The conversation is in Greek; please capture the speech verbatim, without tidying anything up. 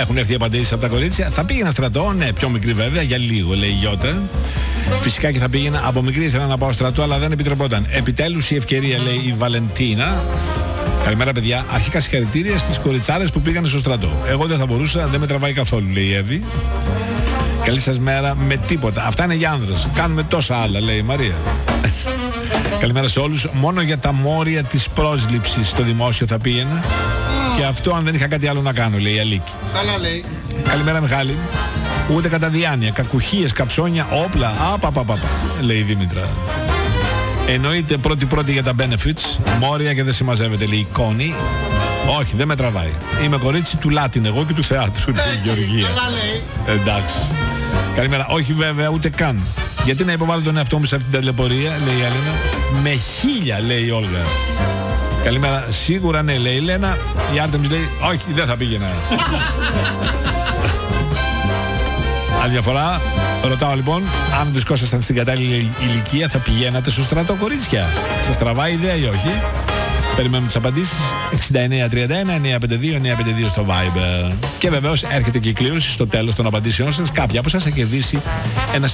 Έχουν έρθει απαντήσεις από τα κορίτσια. Θα πήγαινα στρατό, ναι, πιο μικρή βέβαια, για λίγο, λέει η Γιώτα. Φυσικά και θα πήγαινα. Από μικρή ήθελα να πάω στρατό, αλλά δεν επιτρεπόταν. Επιτέλους η ευκαιρία, λέει η Βαλεντίνα. Καλημέρα, παιδιά. Αρχικά συγχαρητήρια στις κοριτσάρες που πήγαν στο στρατό. Εγώ δεν θα μπορούσα, δεν με τραβάει καθόλου, λέει η Εύη. Καλή σας μέρα με τίποτα. Αυτά είναι για άνδρες. Κάνουμε τόσα άλλα, λέει η Μαρία. Καλημέρα σε όλους. Μόνο για τα μόρια της πρόσληψης στο δημόσιο θα πήγαινα. Και αυτό αν δεν είχα κάτι άλλο να κάνω, λέει η Αλίκη. Καλά λέει. Καλημέρα, Μιχάλη. Ούτε κατά διάνοια. Κακουχίες, καψόνια, όπλα. Απαπαπαπα, λέει η Δήμητρα. Εννοείται πρώτη-πρώτη για τα benefits. Μόρια και δεν συμμαζεύεται, λέει η Κόνη. Όχι, δεν με τραβάει. Είμαι κορίτσι του Λάτιν, εγώ και του θεάτρου, λέει η Γεωργία. Καλά λέει. Εντάξει. Καλημέρα. Όχι, βέβαια, ούτε καν. Γιατί να υποβάλω τον εαυτό μου σε αυτή την ταλαιπωρία, λέει η Αλίνα. Με χίλια, λέει η Όλγα. Καλημέρα. Σίγουρα ναι, λέει η Λένα. Η Άρτεμις λέει, όχι, δεν θα πήγαινα. Άλλη διαφορά. Ρωτάω λοιπόν, αν βρισκόσασταν στην κατάλληλη ηλικία, θα πηγαίνατε στο στρατό, κορίτσια? Σας τραβάει ιδέα ή όχι? Περιμένουμε τις απαντήσεις. εξήντα εννέα τριάντα ένα εννιακόσια πενήντα δύο εννιακόσια πενήντα δύο στο Viber. Και βεβαίως έρχεται και η κλήρωση στο τέλος των απαντήσεών σας. Κάποια από εσάς θα κερδίσει ένα